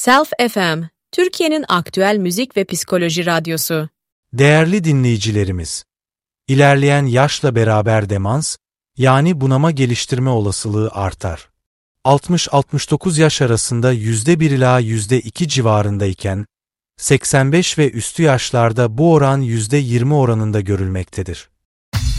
Self FM, Türkiye'nin aktüel müzik ve psikoloji radyosu. Değerli dinleyicilerimiz, ilerleyen yaşla beraber demans, yani bunama geliştirme olasılığı artar. 60-69 yaş arasında %1 ila %2 civarındayken, 85 ve üstü yaşlarda bu oran %20 oranında görülmektedir.